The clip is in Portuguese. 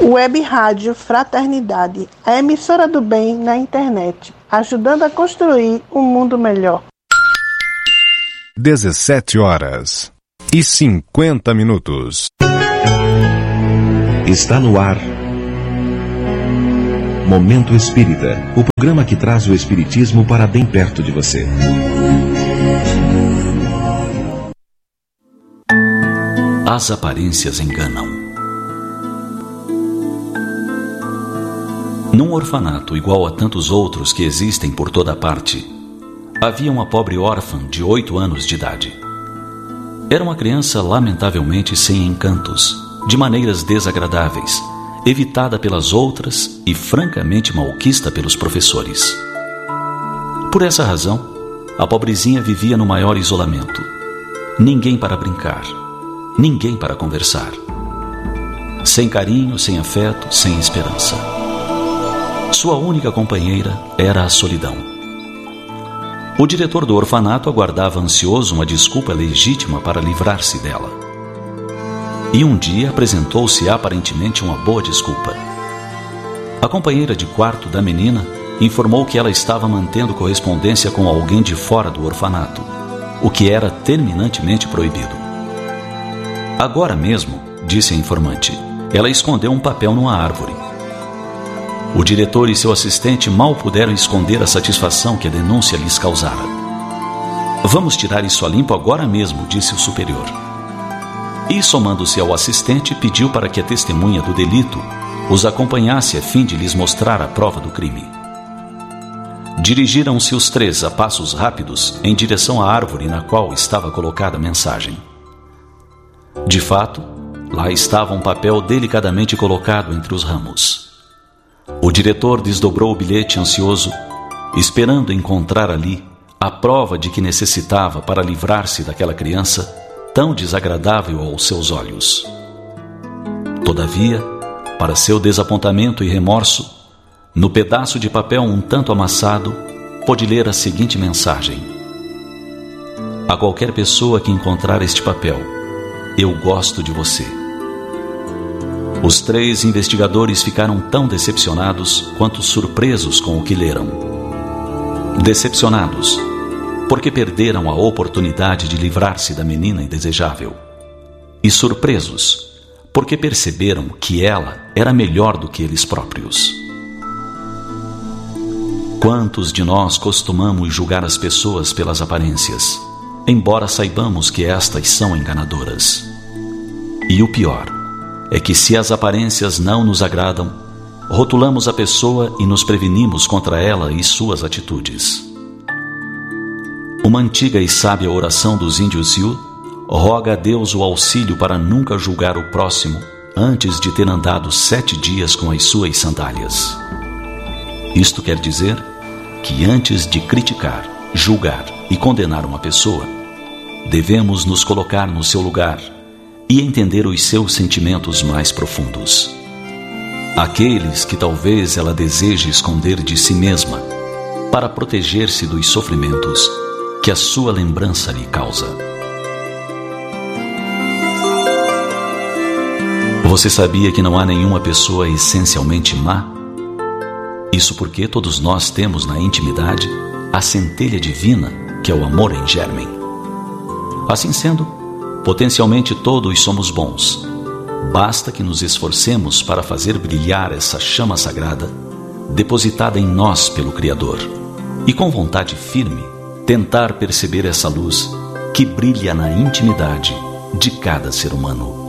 Web Rádio Fraternidade, a emissora do bem na internet, ajudando a construir um mundo melhor. 17h50. Está no ar Momento Espírita, o programa que traz o espiritismo para bem perto de você. As aparências enganam. Num orfanato igual a tantos outros que existem por toda parte, havia uma pobre órfã de 8 anos de idade. Era uma criança lamentavelmente sem encantos, de maneiras desagradáveis, evitada pelas outras e francamente malquista pelos professores. Por essa razão, a pobrezinha vivia no maior isolamento. Ninguém para brincar, ninguém para conversar. Sem carinho, sem afeto, sem esperança. Sua única companheira era a solidão. O diretor do orfanato aguardava ansioso uma desculpa legítima para livrar-se dela. E um dia apresentou-se aparentemente uma boa desculpa. A companheira de quarto da menina informou que ela estava mantendo correspondência com alguém de fora do orfanato, o que era terminantemente proibido. Agora mesmo, disse a informante, ela escondeu um papel numa árvore. O diretor e seu assistente mal puderam esconder a satisfação que a denúncia lhes causara. Vamos tirar isso a limpo agora mesmo, disse o superior. E, somando-se ao assistente, pediu para que a testemunha do delito os acompanhasse a fim de lhes mostrar a prova do crime. Dirigiram-se os três a passos rápidos em direção à árvore na qual estava colocada a mensagem. De fato, lá estava um papel delicadamente colocado entre os ramos. O diretor desdobrou o bilhete ansioso, esperando encontrar ali a prova de que necessitava para livrar-se daquela criança tão desagradável aos seus olhos. Todavia, para seu desapontamento e remorso, no pedaço de papel um tanto amassado, pôde ler a seguinte mensagem: a qualquer pessoa que encontrar este papel, eu gosto de você. Os três investigadores ficaram tão decepcionados quanto surpresos com o que leram. Decepcionados, porque perderam a oportunidade de livrar-se da menina indesejável. E surpresos, porque perceberam que ela era melhor do que eles próprios. Quantos de nós costumamos julgar as pessoas pelas aparências, embora saibamos que estas são enganadoras? E o pior é que, se as aparências não nos agradam, rotulamos a pessoa e nos prevenimos contra ela e suas atitudes. Uma antiga e sábia oração dos índios Sioux roga a Deus o auxílio para nunca julgar o próximo antes de ter andado 7 dias com as suas sandálias. Isto quer dizer que antes de criticar, julgar e condenar uma pessoa, devemos nos colocar no seu lugar e entender os seus sentimentos mais profundos. Aqueles que talvez ela deseje esconder de si mesma para proteger-se dos sofrimentos que a sua lembrança lhe causa. Você sabia que não há nenhuma pessoa essencialmente má? Isso porque todos nós temos na intimidade a centelha divina que é o amor em germen. Assim sendo, potencialmente todos somos bons. Basta que nos esforcemos para fazer brilhar essa chama sagrada depositada em nós pelo Criador e, com vontade firme, tentar perceber essa luz que brilha na intimidade de cada ser humano.